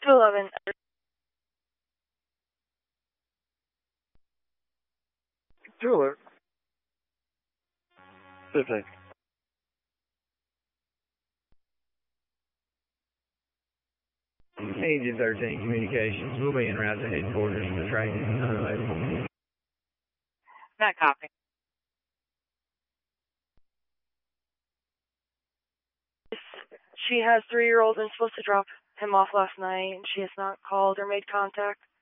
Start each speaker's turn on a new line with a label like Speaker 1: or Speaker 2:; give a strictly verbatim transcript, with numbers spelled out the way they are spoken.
Speaker 1: two eleven.
Speaker 2: two alert. fifteen.
Speaker 3: Agent thirteen Communications. We'll be en route to headquarters for training.
Speaker 1: Not copy. She has three-year-old and supposed to drop him off last night, and she has not called or made contact.